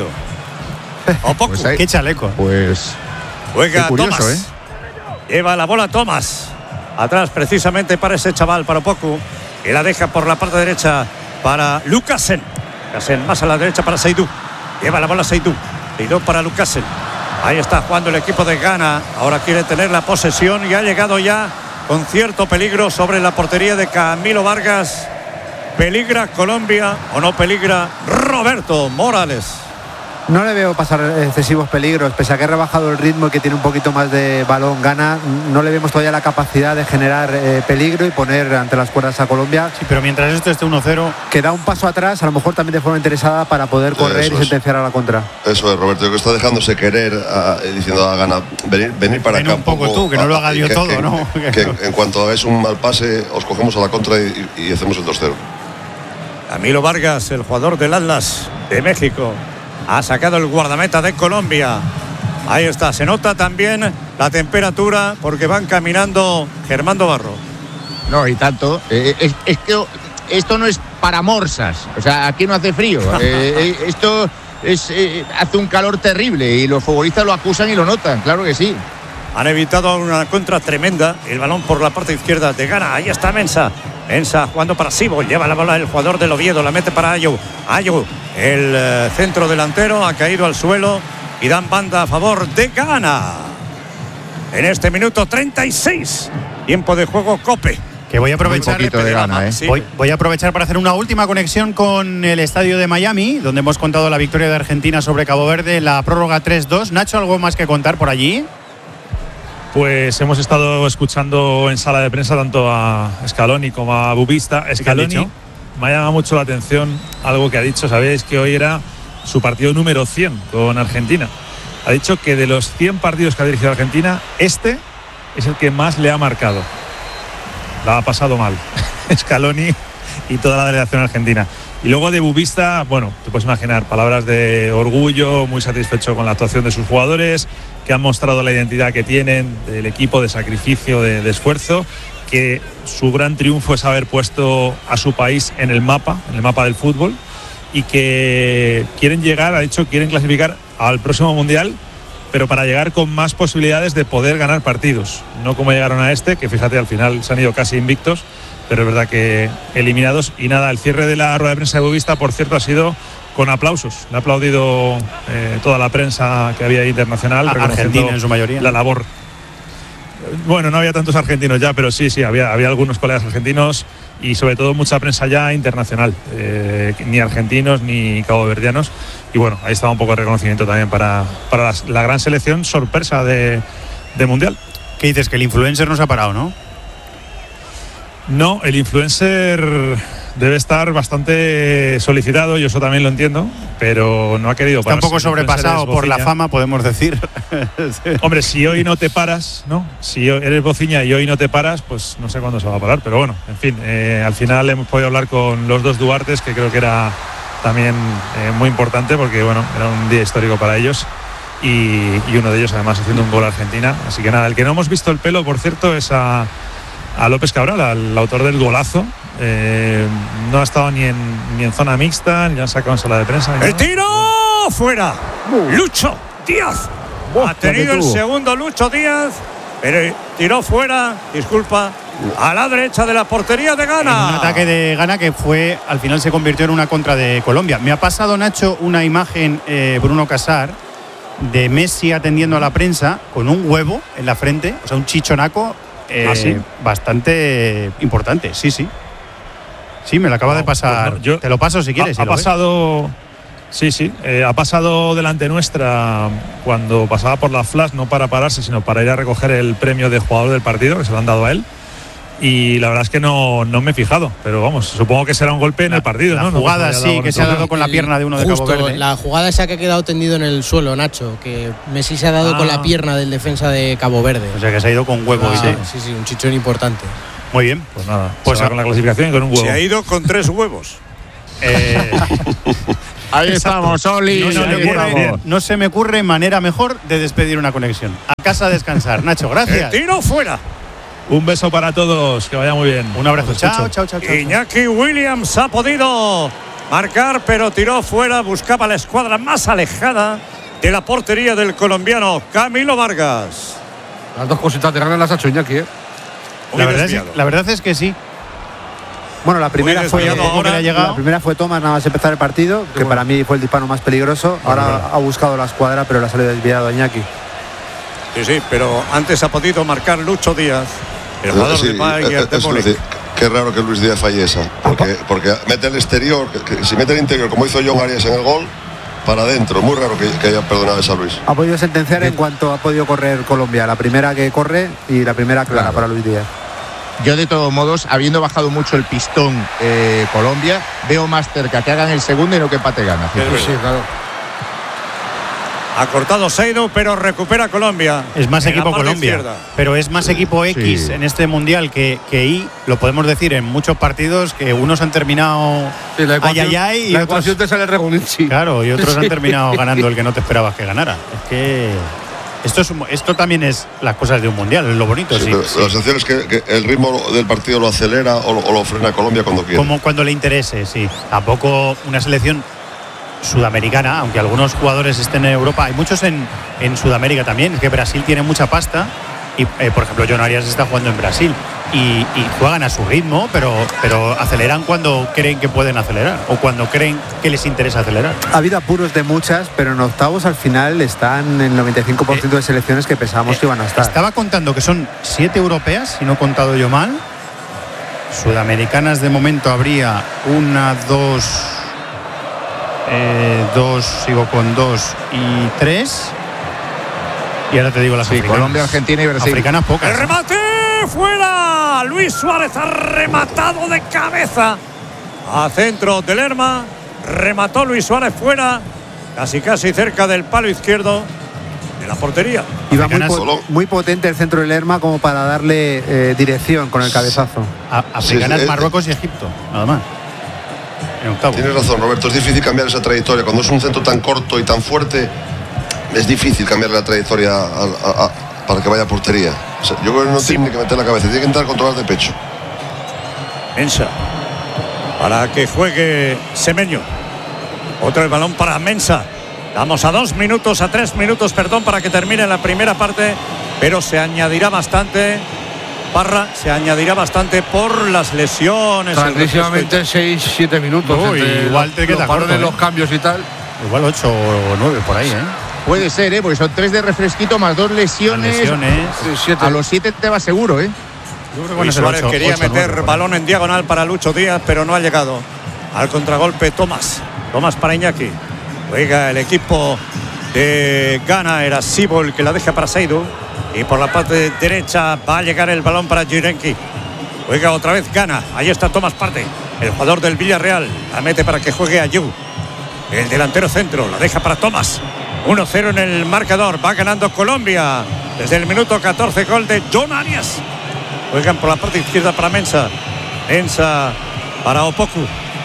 [SPEAKER 1] Opoku.
[SPEAKER 5] Pues ahí-
[SPEAKER 4] Qué chaleco.
[SPEAKER 5] Pues
[SPEAKER 1] Juega
[SPEAKER 5] qué curioso,
[SPEAKER 1] Thomas. Lleva la bola Thomas. Atrás precisamente para ese chaval, para Opoku. Que la deja por la parte derecha para Lukasen. Lukasen más a la derecha para Seydou. Lleva la bola Seydou. Seydou para Lukasen. Ahí está jugando el equipo de Ghana. Ahora quiere tener la posesión y ha llegado ya con cierto peligro sobre la portería de Camilo Vargas. ¿Peligra Colombia o no peligra Roberto Morales?
[SPEAKER 8] No le veo pasar excesivos peligros, pese a que ha rebajado el ritmo y que tiene un poquito más de balón Ghana. No le vemos todavía la capacidad de generar peligro y poner ante las cuerdas a Colombia.
[SPEAKER 4] Sí, pero mientras esto esté 1-0,
[SPEAKER 8] Que da un paso atrás, a lo mejor también de forma interesada para poder correr
[SPEAKER 6] Eso
[SPEAKER 8] y
[SPEAKER 6] es.
[SPEAKER 8] sentenciar a la contra.
[SPEAKER 6] Eso es, Roberto, que está dejándose querer diciendo a Ghana, venir para
[SPEAKER 4] Ven
[SPEAKER 6] acá
[SPEAKER 4] un poco tú, que no lo haga yo todo, ¿no?
[SPEAKER 6] Que en cuanto es un mal pase, os cogemos a la contra y hacemos el 2-0.
[SPEAKER 1] Camilo Vargas, el jugador del Atlas de México, ha sacado el guardameta de Colombia. Ahí está, se nota también la temperatura porque van caminando Germando Barro.
[SPEAKER 5] no, y tanto. Es que esto no es para morsas. O sea, aquí no hace frío. Esto hace un calor terrible y los futbolistas lo acusan y lo notan, claro que sí.
[SPEAKER 1] Han evitado una contra tremenda. El balón por la parte izquierda de Ghana. Ahí está Mensah. Mensah jugando para Sibo. Lleva la bola el jugador del Oviedo. La mete para Ayew. Ayew, el centro delantero, ha caído al suelo y dan banda a favor de Ghana. En este minuto 36. Tiempo de juego Cope.
[SPEAKER 4] que voy a aprovechar.
[SPEAKER 5] Muy poquito de Ghana, ¿eh?
[SPEAKER 1] Sí.
[SPEAKER 4] Voy a aprovechar para hacer una última conexión con el estadio de Miami, donde hemos contado la victoria de Argentina sobre Cabo Verde, la prórroga 3-2. Nacho, ¿algo más que contar por allí?
[SPEAKER 10] Pues hemos estado escuchando en sala de prensa tanto a Scaloni como a Bubista.
[SPEAKER 4] ¿Qué han
[SPEAKER 10] Scaloni
[SPEAKER 4] dicho?
[SPEAKER 10] me ha llamado mucho la atención algo que ha dicho. Sabéis que hoy era su partido número 100 con Argentina. Ha dicho que de los 100 partidos que ha dirigido Argentina, este es el que más le ha marcado. La ha pasado mal Scaloni y toda la delegación argentina. Y luego de Bubista, bueno, te puedes imaginar, palabras de orgullo, muy satisfecho con la actuación de sus jugadores, que han mostrado la identidad que tienen del equipo, de sacrificio, de esfuerzo, que su gran triunfo es haber puesto a su país en el mapa del fútbol, y que quieren llegar, ha dicho, quieren clasificar al próximo Mundial, pero para llegar con más posibilidades de poder ganar partidos, no como llegaron a este, que fíjate, al final se han ido casi invictos, pero es verdad que eliminados. Y nada, el cierre de la rueda de prensa de Bubista, por cierto, ha sido con aplausos. Le ha aplaudido toda la prensa que había internacional,
[SPEAKER 4] Argentina en su mayoría.
[SPEAKER 10] la labor. Bueno, no había tantos argentinos ya, pero sí, había algunos colegas argentinos y sobre todo mucha prensa ya internacional, ni argentinos ni caboverdianos. Y bueno, ahí estaba un poco de reconocimiento también para la gran selección sorpresa de Mundial.
[SPEAKER 4] ¿Qué dices? Que el influencer nos ha parado, ¿no?
[SPEAKER 10] No, el influencer debe estar bastante solicitado, yo eso también lo entiendo, pero no ha querido
[SPEAKER 4] Está un
[SPEAKER 10] pararse.
[SPEAKER 4] poco sobrepasado por la fama, podemos decir.
[SPEAKER 10] Hombre, si hoy no te paras, ¿no? Si eres bociña y hoy no te paras, pues no sé cuándo se va a parar, pero bueno, en fin, al final hemos podido hablar con los dos Duartes, que creo que era también muy importante, porque bueno, era un día histórico para ellos, y uno de ellos además haciendo un gol a Argentina. Así que nada, el que no hemos visto el pelo, por cierto, es a López Cabral, al autor del golazo. No ha estado ni en zona mixta, ni han sacado en sala de prensa.
[SPEAKER 1] ¡El tiro! ¡Fuera! Lucho Díaz. Ha tenido el segundo Lucho Díaz, pero tiró fuera, disculpa, a la derecha de la portería de Ghana.
[SPEAKER 4] Un ataque de Ghana que fue, al final se convirtió en una contra de Colombia. Me ha pasado, Nacho, una imagen, Bruno Casar, de Messi atendiendo a la prensa con un huevo en la frente, o sea, un chichonaco
[SPEAKER 10] ¿sí?
[SPEAKER 4] bastante importante. Sí. Sí, me lo acaba de pasar.
[SPEAKER 10] Pues no,
[SPEAKER 4] te lo paso si quieres.
[SPEAKER 10] Ha pasado. Sí, ha pasado delante nuestra cuando pasaba por la flash, no para pararse, sino para ir a recoger el premio de jugador del partido, que se lo han dado a él. y la verdad es que no me he fijado, pero vamos, supongo que será un golpe en el partido.
[SPEAKER 4] La jugada sí, que se ha dado con la pierna de uno de Cabo Verde.
[SPEAKER 9] La jugada esa que ha quedado tendido en el suelo, Nacho, que Messi se ha dado con la pierna del defensa de Cabo Verde.
[SPEAKER 4] O sea que se ha ido con huevo.
[SPEAKER 9] Sí, un chichón importante.
[SPEAKER 4] Muy bien.
[SPEAKER 10] Pues nada, pues con la clasificación y con un huevo.
[SPEAKER 1] Se ha ido con 3 huevos.
[SPEAKER 5] Ahí estamos, Oli.
[SPEAKER 4] No se me ocurre manera mejor de despedir una conexión. A casa a descansar. Nacho, gracias.
[SPEAKER 1] El tiro fuera.
[SPEAKER 10] Un beso para todos, que vaya muy bien.
[SPEAKER 4] Un abrazo. Chao.
[SPEAKER 1] Iñaki Williams ha podido marcar, pero tiró fuera. Buscaba la escuadra más alejada de la portería del colombiano Camilo Vargas.
[SPEAKER 7] Las dos cositas de ganas las ha hecho Iñaki,
[SPEAKER 4] La verdad es que sí.
[SPEAKER 8] Bueno, la primera fue Thomas nada más empezar el partido, que para mí fue el disparo más peligroso. Ahora ha buscado la escuadra, pero la salió desviado a Iñaki.
[SPEAKER 1] Sí, pero antes ha podido marcar Lucho Díaz, el jugador de Bayern de Múnich.
[SPEAKER 6] Qué raro que Luis Díaz fallé esa, porque mete el exterior, que si mete el interior, como hizo John Arias en el gol, para adentro. Muy raro que haya perdonado esa Luis.
[SPEAKER 8] Ha podido sentenciar en cuanto ha podido correr Colombia, la primera que corre y la primera clara para Luis Díaz.
[SPEAKER 5] Yo, de todos modos, habiendo bajado mucho el pistón Colombia, veo más cerca que hagan el segundo y no que empate gana.
[SPEAKER 7] Sí, claro.
[SPEAKER 1] Ha cortado Seidu, pero recupera Colombia.
[SPEAKER 4] Es más equipo Colombia, pero es más equipo X en este mundial que Y. Lo podemos decir en muchos partidos que unos han terminado
[SPEAKER 7] y la ecuación te sale Regunich.
[SPEAKER 4] Claro, y otros han terminado ganando el que no te esperabas que ganara. Es que esto también es las cosas de un mundial, es lo bonito.
[SPEAKER 6] La sensación es que el ritmo del partido lo acelera o lo frena Colombia cuando quiere.
[SPEAKER 4] Como cuando le interese, sí. Tampoco una selección sudamericana, aunque algunos jugadores estén en Europa, hay muchos en Sudamérica también. Es que Brasil tiene mucha pasta y por ejemplo John Arias está jugando en Brasil y juegan a su ritmo, pero aceleran cuando creen que pueden acelerar o cuando creen que les interesa acelerar.
[SPEAKER 8] Ha habido apuros de muchas, pero en octavos al final están el 95% de selecciones que pensábamos que iban a estar.
[SPEAKER 4] Estaba contando que son 7 europeas, si no he contado yo mal. Sudamericanas de momento habría 1, 2, sigo con 2 y 3. Y ahora te digo las africanas.
[SPEAKER 5] Colombia, Argentina y Brasil.
[SPEAKER 4] Africanas pocas.
[SPEAKER 1] ¡El remate fuera! Luis Suárez ha rematado de cabeza a centro de Lerma. Remató Luis Suárez fuera, casi cerca del palo izquierdo de la portería.
[SPEAKER 8] Iba muy potente el centro de Lerma como para darle dirección con el cabezazo.
[SPEAKER 4] Africanas, Marruecos y Egipto, nada más.
[SPEAKER 6] Tienes razón, Roberto, es difícil cambiar esa trayectoria. Cuando es un centro tan corto y tan fuerte, es difícil cambiar la trayectoria para que vaya a portería. O sea, yo creo que no tiene ni que meter la cabeza, tiene que entrar a controlar de pecho.
[SPEAKER 1] Mensa, para que juegue Semenyo. Otro el balón para Mensa. Vamos a 3 minutos, para que termine la primera parte, pero se añadirá bastante. Parra, se añadirá bastante por las lesiones.
[SPEAKER 7] Tranquilamente 6-7 minutos.
[SPEAKER 4] Igual te queda corto,
[SPEAKER 7] los cambios y tal.
[SPEAKER 4] Igual 8 o 9 por ahí,
[SPEAKER 5] Puede ser, porque son 3 de refresquito más 2 lesiones. A los 7 te va seguro,
[SPEAKER 1] Luis Suárez quería meter balón en diagonal para Lucho Díaz, pero no ha llegado. Al contragolpe Tomás para Iñaki. Juega el equipo de Ghana, era Sibo el que la deja para Seidu. Y por la parte derecha va a llegar el balón para Jirenki. Juega otra vez Ghana. Ahí está Tomás Partey, el jugador del Villarreal. La mete para que juegue Ayew, el delantero centro. La deja para Tomás. 1-0 en el marcador. Va ganando Colombia desde el minuto 14. Gol de John Arias. Juegan por la parte izquierda para Mensa para Opoku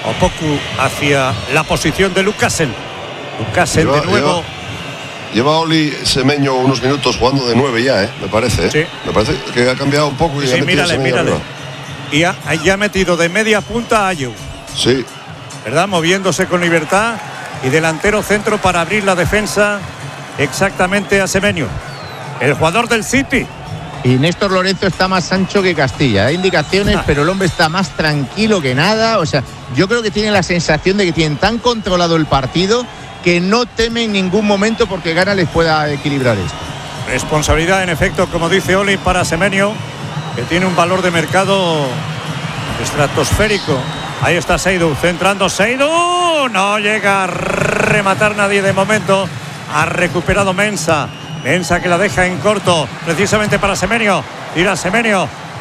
[SPEAKER 1] hacia la posición de Lukasen de nuevo.
[SPEAKER 6] Lleva Oli Semenyo unos minutos jugando de 9 ya, me parece.
[SPEAKER 1] Sí.
[SPEAKER 6] Me parece que ha cambiado un poco.
[SPEAKER 1] Sí, mírale. Y ha metido de media punta a Ayew.
[SPEAKER 6] Sí.
[SPEAKER 1] ¿Verdad? Moviéndose con libertad. Y delantero centro para abrir la defensa exactamente a Semenyo, el jugador del City.
[SPEAKER 5] Y Néstor Lorenzo está más ancho que Castilla. Da indicaciones, pero el hombre está más tranquilo que nada. O sea, yo creo que tiene la sensación de que tienen tan controlado el partido que no teme en ningún momento porque Ghana les pueda equilibrar esto.
[SPEAKER 1] Responsabilidad, en efecto, como dice Oli, para Semenyo, que tiene un valor de mercado estratosférico. Ahí está Seidu, centrando Seidu. No llega a rematar nadie de momento. Ha recuperado Mensa que la deja en corto, precisamente para Semenyo. Tira Semenyo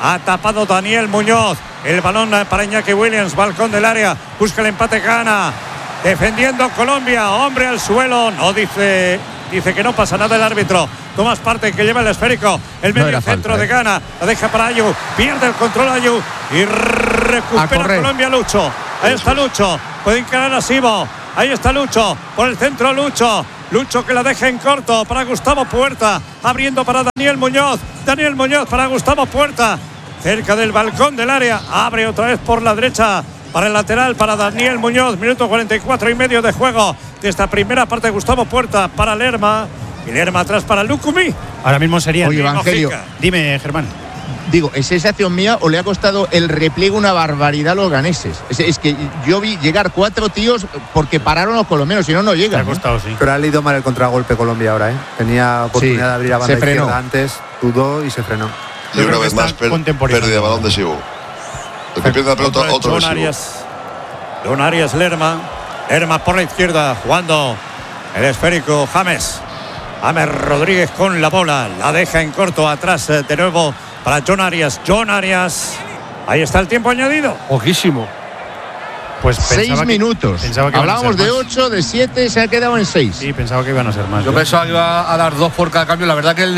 [SPEAKER 1] Ha tapado Daniel Muñoz. El balón para Iñaki Williams, balcón del área. Busca el empate, Gana. Defendiendo Colombia. Hombre al suelo. No dice que no pasa nada el árbitro. Tomás Partey, que lleva el esférico. El medio centro de Ghana. La deja para Ayew. Pierde el control Ayew. Y recupera Colombia Lucho. Ahí está Lucho. Puede encarar a Sibo. Ahí está Lucho. Por el centro Lucho. Lucho que la deja en corto para Gustavo Puerta. Abriendo para Daniel Muñoz. Daniel Muñoz para Gustavo Puerta. Cerca del balcón del área. Abre otra vez por la derecha. Para el lateral, para Daniel Muñoz. Minuto 44 y medio de juego de esta primera parte. Gustavo Puerta para Lerma. Y Lerma atrás para Lukumi.
[SPEAKER 4] Ahora mismo sería.
[SPEAKER 5] Oye, Evangelio.
[SPEAKER 4] Dime, Germán.
[SPEAKER 5] Digo, ¿es sensación mía o le ha costado el repliegue una barbaridad a los ganeses? Es que yo vi llegar 4 tíos porque pararon los colombianos, si no, no llegan.
[SPEAKER 4] Le ha costado, sí.
[SPEAKER 8] Pero ha leído mal el contragolpe Colombia ahora, ¿eh? Tenía oportunidad de abrir a banda izquierda antes, dudó y se frenó.
[SPEAKER 6] Y una vez más, pérdida de balón de Sibo. El que pierde la pelota, otro vez
[SPEAKER 1] Don Arias, Lerma. Lerma por la izquierda, jugando el esférico James. James Rodríguez con la bola. La deja en corto, atrás de nuevo para John Arias. John Arias. Ahí está el tiempo añadido.
[SPEAKER 7] Poquísimo.
[SPEAKER 5] Pues 6 minutos. Hablábamos de 8, de 7, se ha quedado en 6.
[SPEAKER 4] Sí, pensaba que iban a ser más.
[SPEAKER 7] Yo pensaba que iba a dar 2 por cada cambio. La verdad que el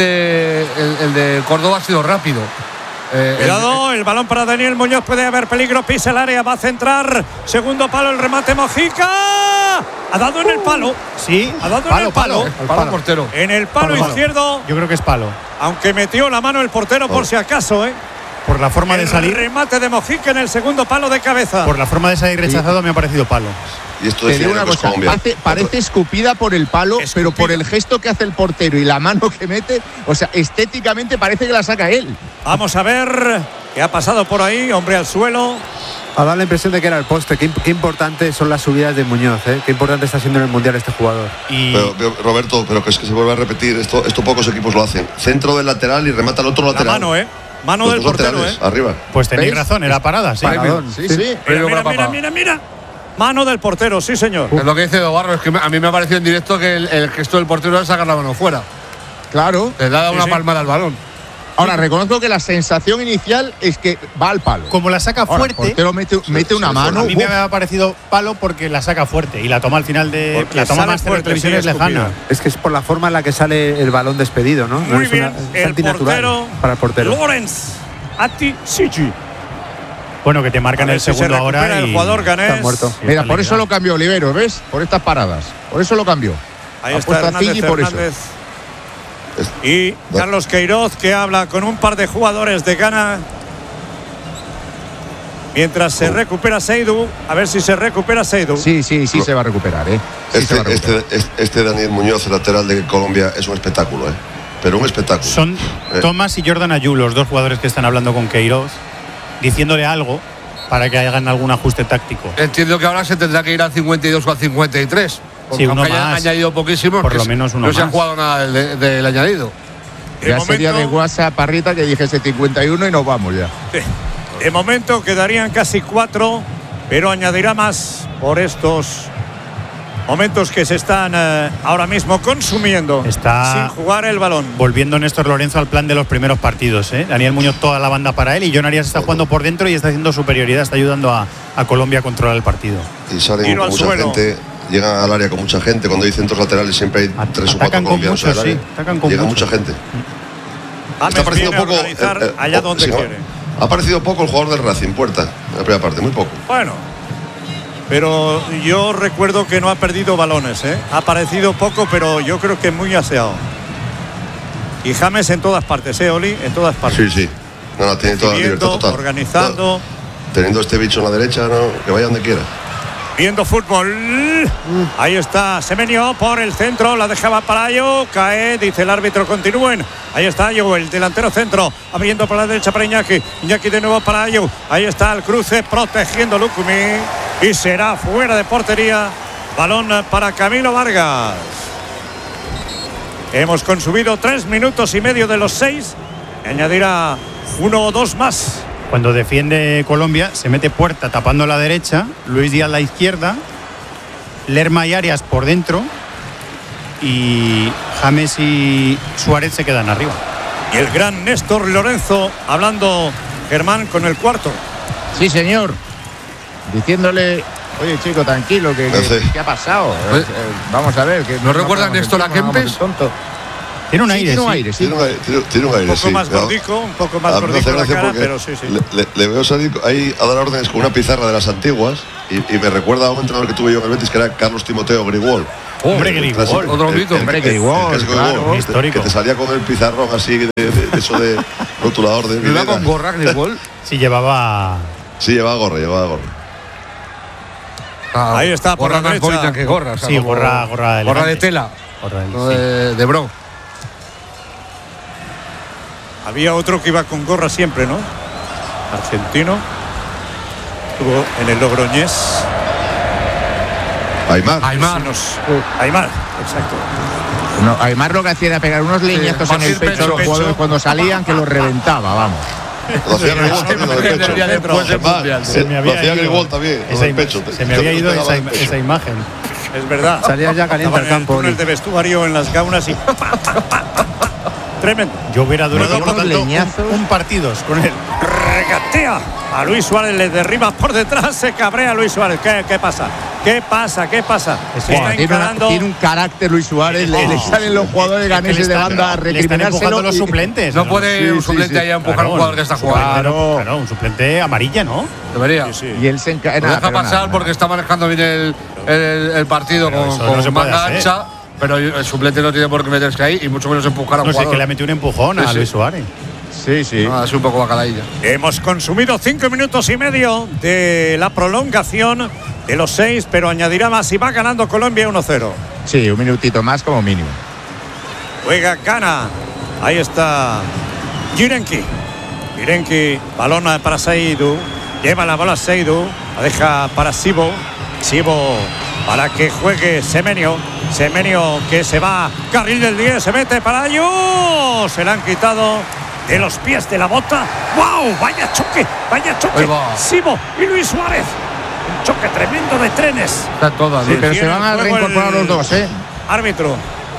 [SPEAKER 7] de Córdoba ha sido rápido.
[SPEAKER 1] Cuidado, el balón para Daniel Muñoz, puede haber peligro, pisa el área, va a centrar, segundo palo, el remate Mojica, ha dado en el palo,
[SPEAKER 4] sí,
[SPEAKER 1] ha dado en el palo,
[SPEAKER 7] portero,
[SPEAKER 1] en el palo izquierdo,
[SPEAKER 4] yo creo que es palo,
[SPEAKER 1] aunque metió la mano el portero por si acaso,
[SPEAKER 4] por la forma de salir,
[SPEAKER 1] remate de Mojica en el segundo palo de cabeza,
[SPEAKER 4] por la forma de salir rechazado me ha parecido palo.
[SPEAKER 6] Y esto es
[SPEAKER 5] una cosa, parece escupida por el palo, pero por el gesto que hace el portero y la mano que mete, o sea, estéticamente parece que la saca él.
[SPEAKER 1] Vamos a ver qué ha pasado por ahí, hombre al suelo.
[SPEAKER 8] Ha dado la impresión de que era el poste. Qué importantes son las subidas de Muñoz, ¿eh? Qué importante está siendo en el Mundial este jugador.
[SPEAKER 6] Pero, Roberto, pero que es que se vuelve a repetir, esto pocos equipos lo hacen. Centro del lateral y remata al otro lateral.
[SPEAKER 1] La mano, mano del portero,
[SPEAKER 6] arriba.
[SPEAKER 4] Pues tenéis razón, era parada, sí.
[SPEAKER 5] Sí.
[SPEAKER 1] Mira. Mano del portero, sí, señor.
[SPEAKER 7] Es lo que dice Dobarro, es que a mí me ha parecido en directo que el gesto del portero es sacar la mano fuera.
[SPEAKER 5] Claro.
[SPEAKER 7] Le da una palmada al balón.
[SPEAKER 5] Ahora, reconozco que la sensación inicial es que va al palo.
[SPEAKER 4] Como la saca fuerte.
[SPEAKER 5] El portero mete una mano.
[SPEAKER 4] A mí me ha parecido palo porque la saca fuerte y la toma al final de.
[SPEAKER 1] Porque
[SPEAKER 4] la toma más
[SPEAKER 1] fuerte,
[SPEAKER 4] de televisión es lejana.
[SPEAKER 8] Es que es por la forma en la que sale el balón despedido, ¿no?
[SPEAKER 1] Muy
[SPEAKER 8] es
[SPEAKER 1] bien,
[SPEAKER 8] es antinatural para el portero.
[SPEAKER 1] Lawrence Ati-Sigi.
[SPEAKER 4] Bueno, que te marcan el segundo ahora y
[SPEAKER 1] el jugador ganés.
[SPEAKER 8] Está muerto.
[SPEAKER 5] Mira, por eso lo cambió Olivero, ¿ves? Por estas paradas. Por eso lo cambió.
[SPEAKER 1] Ahí está Hernández. Y Carlos Queiroz, que habla con un par de jugadores de Ghana. Mientras se recupera Seydou. A ver si se recupera Seydou.
[SPEAKER 5] Sí, se va a recuperar,
[SPEAKER 6] Este Daniel Muñoz, el lateral de Colombia, es un espectáculo, Pero un espectáculo.
[SPEAKER 4] Son Tomás y Jordan Ayew, los dos jugadores que están hablando con Queiroz, diciéndole algo para que hagan algún ajuste táctico.
[SPEAKER 7] Entiendo que ahora se tendrá que ir al 52 o al 53.
[SPEAKER 4] Sí, uno
[SPEAKER 7] aunque
[SPEAKER 4] más.
[SPEAKER 7] haya añadido poquísimo,
[SPEAKER 4] por lo menos uno
[SPEAKER 7] no se ha
[SPEAKER 4] más.
[SPEAKER 7] jugado nada del añadido.
[SPEAKER 5] Ya sería de WhatsApp Parrita que dijese 51 y nos vamos ya.
[SPEAKER 1] De momento quedarían casi 4, pero añadirá más por estos momentos que se están ahora mismo consumiendo sin jugar el balón.
[SPEAKER 4] Volviendo Néstor Lorenzo al plan de los primeros partidos, Daniel Muñoz toda la banda para él y John Arias está jugando por dentro y está haciendo superioridad, está ayudando a Colombia a controlar el partido.
[SPEAKER 6] Y salen con mucha gente, llegan al área con mucha gente. Cuando hay centros laterales siempre hay 3 o 4 colombianos en el área. Llega mucha gente.
[SPEAKER 1] Está apareciendo poco allá donde quiere.
[SPEAKER 6] Ha aparecido poco el jugador del Racing, Puerta, en la primera parte, muy poco.
[SPEAKER 1] Bueno, pero yo recuerdo que no ha perdido balones, Ha aparecido poco, pero yo creo que muy aseado. Y James en todas partes, Oli, en todas partes.
[SPEAKER 6] Sí. No, tiene toda la libertad total.
[SPEAKER 1] Organizando.
[SPEAKER 6] Teniendo este bicho en la derecha, que vaya donde quiera.
[SPEAKER 1] Viendo fútbol. Ahí está Semenyo por el centro. La dejaba para Ayew. Cae, dice el árbitro, continúen. Ahí está Ayew, el delantero centro. Abriendo por la derecha para Iñaki. Iñaki de nuevo para Ayew. Ahí está el cruce protegiendo Lukumi. Y será fuera de portería. Balón para Camilo Vargas. Hemos consumido 3 minutos y medio de los 6. Añadirá 1 o 2 más.
[SPEAKER 4] Cuando defiende Colombia, se mete Puerta tapando la derecha, Luis Díaz la izquierda, Lerma y Arias por dentro y James y Suárez se quedan arriba.
[SPEAKER 1] Y el gran Néstor Lorenzo hablando Germán con el cuarto.
[SPEAKER 5] Sí, señor. Diciéndole, oye, chico, tranquilo, ¿qué ha pasado? Vamos a ver.
[SPEAKER 7] ¿No recuerdan Néstor a Kempes?
[SPEAKER 4] Tiene un aire.
[SPEAKER 6] Tiene un aire, sí.
[SPEAKER 1] Un poco más gordico, un poco más gordico la cara, pero sí.
[SPEAKER 6] Le veo salir ahí a dar órdenes con una pizarra de las antiguas y me recuerda a un entrenador que tuve yo en el Betis, que era Carlos Timoteo Grigol.
[SPEAKER 4] Hombre, Grigol.
[SPEAKER 7] Otro mito.
[SPEAKER 5] Hombre, Grigol, claro.
[SPEAKER 4] Histórico.
[SPEAKER 6] Que te salía con el pizarrón así, de eso de rotulador de...
[SPEAKER 7] ¿Iba con gorra Grigol?
[SPEAKER 4] Sí, llevaba...
[SPEAKER 6] Sí, llevaba gorra.
[SPEAKER 1] Ahí está, por
[SPEAKER 7] gorra
[SPEAKER 1] la
[SPEAKER 7] más bonita
[SPEAKER 1] derecha.
[SPEAKER 7] que gorra. O sea,
[SPEAKER 4] Sí,
[SPEAKER 7] como
[SPEAKER 4] gorra
[SPEAKER 7] de tela. No de bro.
[SPEAKER 1] Había otro que iba con gorra siempre, ¿no? Argentino. Estuvo en el Logroñés.
[SPEAKER 6] Aymar,
[SPEAKER 1] exacto.
[SPEAKER 5] No, Aymar lo que hacía era pegar unos leñazos en el pecho a los jugadores cuando salían, que los reventaba, vamos.
[SPEAKER 6] Lo hacía Grigol también, lo del pecho.
[SPEAKER 4] Se me había
[SPEAKER 6] Lo hacía
[SPEAKER 4] ido.
[SPEAKER 6] Grigol también, lo del pecho.
[SPEAKER 4] Se me había ido esa imagen.
[SPEAKER 1] Es verdad.
[SPEAKER 8] Salía ya caliente al campo.
[SPEAKER 1] En el de vestuario, en las gaunas y... Tremendo.
[SPEAKER 4] Yo hubiera durado
[SPEAKER 5] Unos leñazos.
[SPEAKER 4] un partidos con él.
[SPEAKER 1] Regatea a Luis Suárez, le derriba por detrás, se cabrea Luis Suárez. ¿Qué pasa? ¿Qué pasa? Se está encarando.
[SPEAKER 5] Tiene un carácter Luis Suárez, le salen los jugadores ganeses de banda a recriminárselo.
[SPEAKER 4] Los suplentes.
[SPEAKER 7] No puede un suplente ahí a empujar a un jugador que está jugando.
[SPEAKER 4] Claro, un suplente amarilla, ¿no?
[SPEAKER 7] Debería.
[SPEAKER 5] Y él se encarga.
[SPEAKER 7] Lo deja pasar porque está manejando bien el partido con manga ancha. Pero el suplente no tiene por qué meterse ahí y mucho menos empujar a un jugador.
[SPEAKER 4] No sé, que le ha metido un empujón a Luis Suárez.
[SPEAKER 5] Sí.
[SPEAKER 7] Ha sido un poco bacalailla.
[SPEAKER 1] Hemos consumido 5 minutos y medio de la prolongación de los 6, pero añadirá más y va ganando Colombia 1-0.
[SPEAKER 5] Sí, un minutito más como mínimo.
[SPEAKER 1] Juega Gana. Ahí está Yirenki, balón para Seydou. Lleva la bola Seydou. La deja para Sibo. Para que juegue Semenyo que se va, carril del 10, se mete para Ayú. Se le han quitado de los pies de la bota. ¡Wow! ¡Vaya choque! Sibo y Luis Suárez. Un choque tremendo de trenes.
[SPEAKER 7] Está todo.
[SPEAKER 5] Sí, pero se van a reincorporar los dos, ¿eh?
[SPEAKER 1] Árbitro.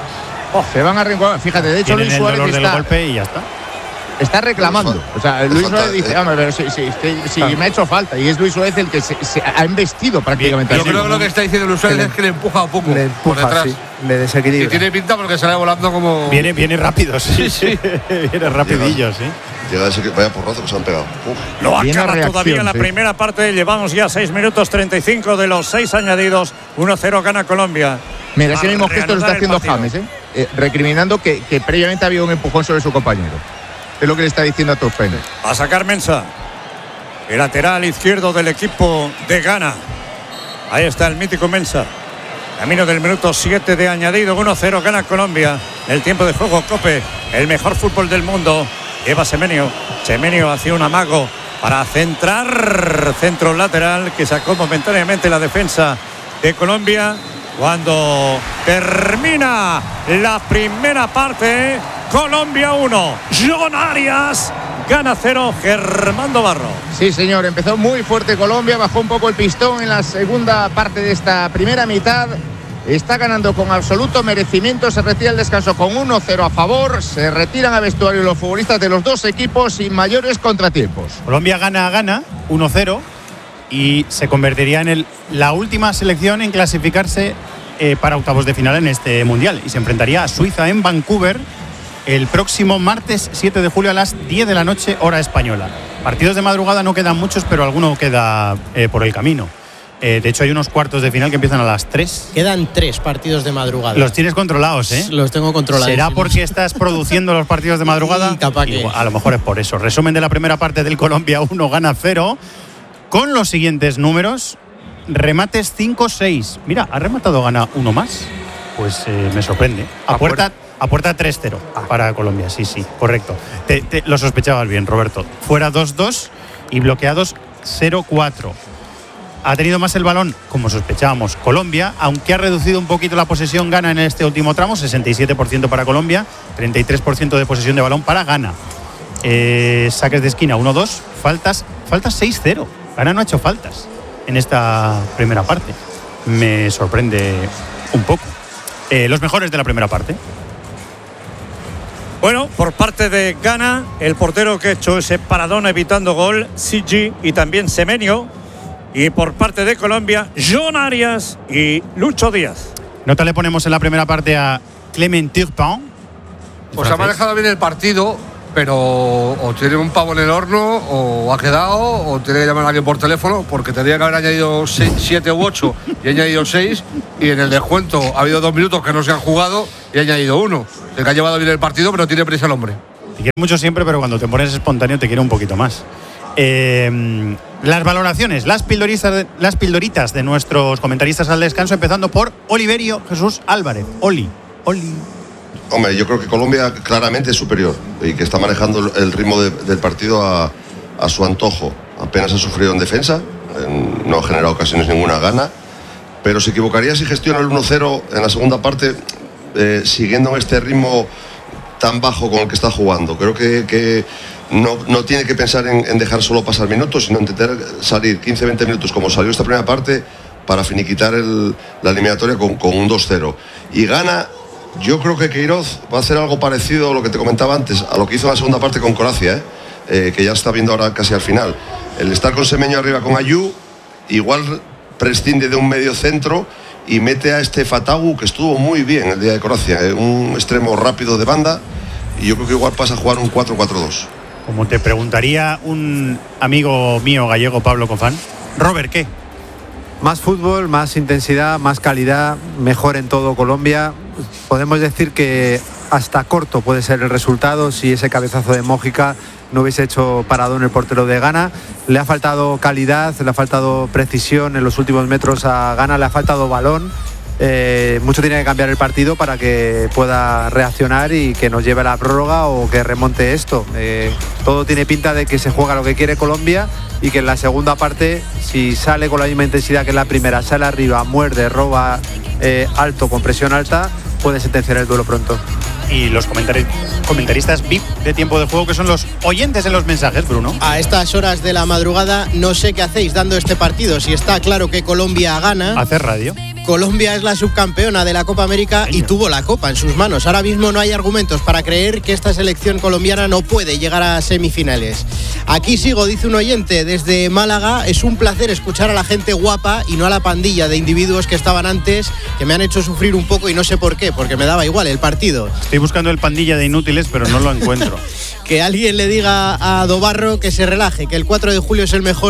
[SPEAKER 5] Se van a reincorporar. Fíjate, de hecho Luis Suárez
[SPEAKER 4] del golpe y ya
[SPEAKER 5] está reclamando. O sea, Luis Suárez dice, hombre, pero sí, me ha hecho falta. Y es Luis Suárez el que se ha embestido prácticamente.
[SPEAKER 7] Yo creo que lo que está diciendo Luis Suárez es que le empuja un poco.
[SPEAKER 8] Le empuja,
[SPEAKER 7] por detrás.
[SPEAKER 8] sí, le desequilibra.
[SPEAKER 7] Y tiene pinta porque sale volando como...
[SPEAKER 4] Viene rápido, sí. Viene rapidillo, sí.
[SPEAKER 6] Llega ese que vaya porrazo que se han pegado.
[SPEAKER 1] No acaba todavía la primera parte. Llevamos ya 6 minutos 35 de los 6 añadidos. 1-0 gana Colombia.
[SPEAKER 5] Mira, ese mismo gesto lo está haciendo James, recriminando que previamente había un empujón sobre su compañero. Es lo que le está diciendo a Torpene.
[SPEAKER 1] Va a sacar Mensah, el lateral izquierdo del equipo de Ghana. Ahí está el mítico Mensah. Camino del minuto 7 de añadido. 1-0 gana Colombia. El tiempo de juego Cope. El mejor fútbol del mundo. Lleva Semenyo hacia un amago para centrar. Centro lateral que sacó momentáneamente la defensa de Colombia. Cuando termina la primera parte, Colombia 1, John Arias gana 0, Germán Barro.
[SPEAKER 5] Sí, señor, empezó muy fuerte Colombia, bajó un poco el pistón en la segunda parte de esta primera mitad. Está ganando con absoluto merecimiento, se retira el descanso con 1-0 a favor, se retiran a vestuario los futbolistas de los dos equipos sin mayores contratiempos.
[SPEAKER 4] Colombia gana 1-0 y se convertiría en la última selección en clasificarse para octavos de final en este mundial y se enfrentaría a Suiza en Vancouver el próximo martes 7 de julio a las 10 de la noche, hora española. Partidos de madrugada no quedan muchos, pero alguno queda por el camino. De hecho, hay unos cuartos de final que empiezan a las 3.
[SPEAKER 9] Quedan 3 partidos de madrugada.
[SPEAKER 4] Los tienes controlados, ¿eh?
[SPEAKER 9] Los tengo controlados.
[SPEAKER 4] ¿Será porque estás produciendo los partidos de madrugada?
[SPEAKER 9] Sí, capaz que...
[SPEAKER 4] A lo mejor es por eso. Resumen de la primera parte del Colombia 1, gana 0. Con los siguientes números: remates 5-6. Mira, ha rematado gana 1 más. Pues me sorprende. A puerta 3-0 para Colombia. Sí, correcto. Lo sospechabas bien, Roberto. Fuera 2-2 y bloqueados 0-4. Ha tenido más el balón, como sospechábamos, Colombia, aunque ha reducido un poquito la posesión Ghana en este último tramo, 67% para Colombia, 33% de posesión de balón para Ghana. Saques de esquina 1-2, faltas 6-0. Ghana no ha hecho faltas en esta primera parte. Me sorprende un poco. Los mejores de la primera parte.
[SPEAKER 1] Bueno, por parte de Ghana, el portero que ha hecho ese paradón evitando gol, CG y también Semenyo. Y por parte de Colombia, John Arias y Lucho Díaz.
[SPEAKER 4] Nota le ponemos en la primera parte a Clement Turpin.
[SPEAKER 7] Pues ha manejado bien el partido, pero o tiene un pavo en el horno, o ha quedado, o tiene que llamar a alguien por teléfono, porque tendría que haber añadido 7 u 8 y ha añadido 6. Y en el descuento ha habido 2 minutos que no se han jugado y ha añadido 1. El que ha llevado bien el partido, pero tiene prisa el hombre.
[SPEAKER 4] Te quiere mucho siempre, pero cuando te pones espontáneo te quiere un poquito más. Las valoraciones, las pildoritas de nuestros comentaristas al descanso, empezando por Oliverio Jesús Álvarez. Oli.
[SPEAKER 6] Hombre, yo creo que Colombia claramente es superior y que está manejando el ritmo del partido a su antojo. Apenas ha sufrido en defensa, no ha generado ocasiones ninguna, gana, pero se equivocaría si gestiona el 1-0 en la segunda parte, siguiendo en este ritmo tan bajo con el que está jugando. Creo que no tiene que pensar en dejar solo pasar minutos, sino intentar salir 15-20 minutos como salió esta primera parte para finiquitar la eliminatoria con un 2-0. Y gana. Yo creo que Queiroz va a hacer algo parecido a lo que te comentaba antes, a lo que hizo en la segunda parte con Croacia, que ya está viendo ahora casi al final. El estar con Semenyo arriba con Ayew, igual prescinde de un medio centro y mete a este Fatagu, que estuvo muy bien el día de Croacia, un extremo rápido de banda, y yo creo que igual pasa a jugar un 4-4-2.
[SPEAKER 4] Como te preguntaría un amigo mío gallego, Pablo Cofán, Robert, ¿qué?
[SPEAKER 8] Más fútbol, más intensidad, más calidad, mejor en todo Colombia. Podemos decir que hasta corto puede ser el resultado si ese cabezazo de Mójica no hubiese hecho paradón el portero de Ghana. Le ha faltado calidad, le ha faltado precisión en los últimos metros a Ghana, le ha faltado balón. Mucho tiene que cambiar el partido para que pueda reaccionar y que nos lleve a la prórroga o que remonte esto. Todo tiene pinta de que se juega lo que quiere Colombia y que en la segunda parte, si sale con la misma intensidad que en la primera, sale arriba, muerde, roba alto, con presión alta, puede sentenciar el duelo pronto.
[SPEAKER 4] Y los comentaristas VIP de Tiempo de Juego, que son los oyentes en los mensajes, Bruno.
[SPEAKER 9] A estas horas de la madrugada no sé qué hacéis dando este partido, si está claro que Colombia gana.
[SPEAKER 4] Hacer radio.
[SPEAKER 9] Colombia es la subcampeona de la Copa América y tuvo la Copa en sus manos. Ahora mismo no hay argumentos para creer que esta selección colombiana no puede llegar a semifinales. Aquí sigo, dice un oyente desde Málaga. Es un placer escuchar a la gente guapa y no a la pandilla de individuos que estaban antes, que me han hecho sufrir un poco y no sé por qué, porque me daba igual el partido.
[SPEAKER 4] Estoy buscando el pandilla de inútiles, pero no lo encuentro.
[SPEAKER 9] Que alguien le diga a Dobarro que se relaje, que el 4 de julio es el mejor